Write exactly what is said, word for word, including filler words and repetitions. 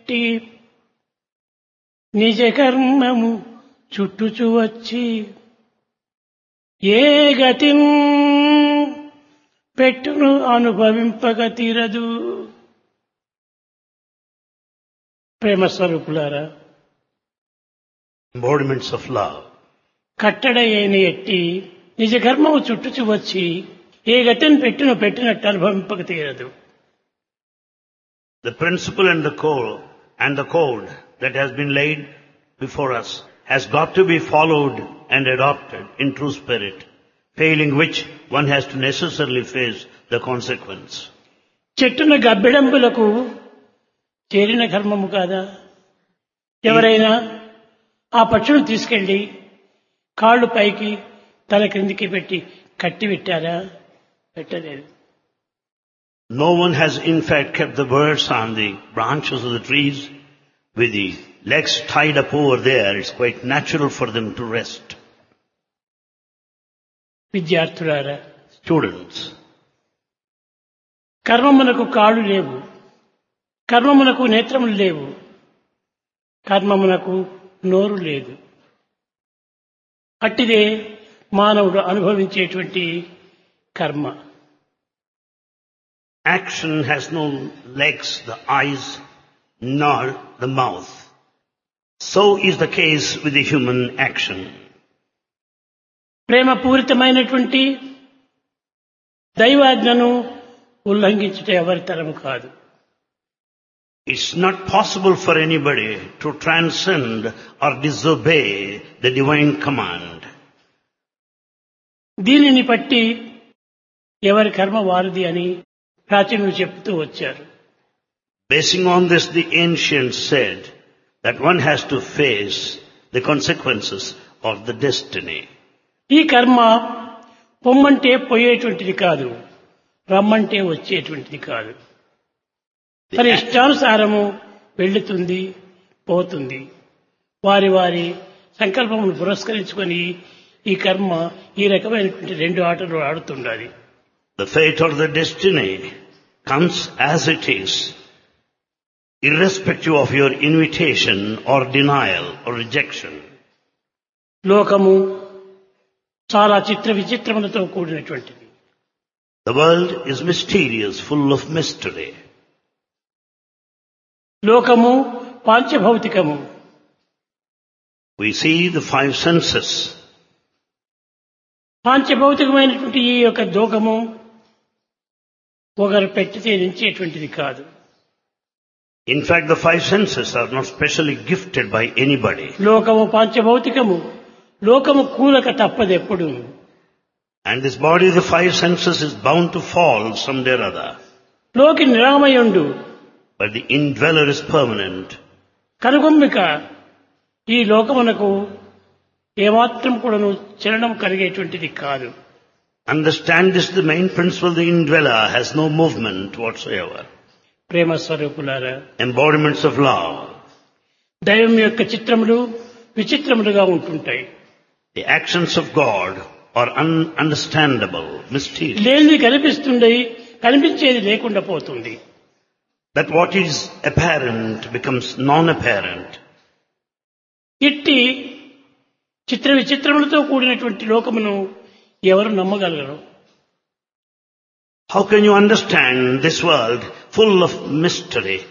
ఎట్టి నిజ కర్మము చుట్టుచు వచ్చి ఏ గతిం పెట్టును అనుభవింపక తీరదు. ప్రేమ స్వరూపులారా, embodiments of love. కట్టడ ఏని ఎట్టి నిజ కర్మము చుట్టుచు వచ్చి ఏ గతిని పెట్టును పెట్టినట్టు అనుభవింపక తీరదు. The principle and the code and the code that has been laid before us has got to be followed and adopted in true spirit, failing which one has to necessarily face the consequence. చెట్టున గబ్బిడంబులకు చేరిన కర్మము కాదా? ఎవరైనా ఆ పక్షును తీసుకెళ్లి కాళ్ళు పైకి తల క్రిందికి పెట్టి కట్టి పెట్టారా? పెట్టలేదు. No one has in fact kept the birds on the branches of the trees with the legs tied up over there. It's quite natural for them to rest. విద్యార్థులారా, Students, కర్మమునకు కాళ్ళు లేవు, కర్మమునకు నేత్రములు లేవు, కర్మమునకు నోరు లేదు. అట్టిదే మానవుడు అనుభవించేటువంటి కర్మ. action has no legs, the eyes, nor the mouth. So is the case with the human action. ప్రేమ పూరితమైనటువంటి దైవాజ్ఞను ఉల్లంఘించుట ఎవరి తరము కాదు. It's not possible for anybody to transcend or disobey the divine command. దీనిని బట్టి ఎవరి కర్మ వారిది అని ప్రాచీనులు చెప్తూ వచ్చారు. Basing on this, the ancients said that one has to face the consequences of the destiny. ఈ కర్మ పొమ్మంటే పోయేటువంటిది కాదు, రమ్మంటే వచ్చేటువంటిది కాదు. మరి ఇష్టానుసారము వెళ్తుంది, పోతుంది. వారి వారి సంకల్పమును పురస్కరించుకొని ఈ కర్మ ఈ రకమైనటువంటి రెండు ఆటలు ఆడుతుండాలి. The fate or the destiny comes as it is, irrespective of your invitation or denial or rejection. లోకము చాలా చిత్ర విచిత్రములతో కూడినటువంటిది. The world is mysterious, full of mystery. లోకము పాంచభౌతికము. We see the five senses. పాంచభౌతికమైనటువంటి ఈ యొక్క లోకము ఒకరు పెట్టితే నించేటువంటిది కాదు. In fact, the five senses are not specially gifted by anybody. లోకము పాంచభౌతికము, లోకము కూలక తప్పదెప్పుడు. And this body, the five senses, is bound to fall someday or other. లోకి నిరామయుండు, But the indweller is permanent. కనుగొమ్మిక ఈ లోకమునకు ఏమాత్రం కూడాను చలనం కలిగేటువంటిది కాదు. Understand this, the main principle, the indweller has no movement whatsoever. ప్రేమ స్వరూపులారా, Embodiments of love. దైవం యొక్క చిత్రములు విచిత్రములుగా ఉంటుంటాయి. The actions of God are ununderstandable, mysterious. లేనిది కనిపిస్తుండే, కనిపించేది లేకుండా పోతుంది. That what is apparent becomes non-apparent. ఇట్టి చిత్ర విచిత్రములతో కూడినటువంటి లోకమును ఎవరు నమ్మగలరు? How can you understand this world full of mystery?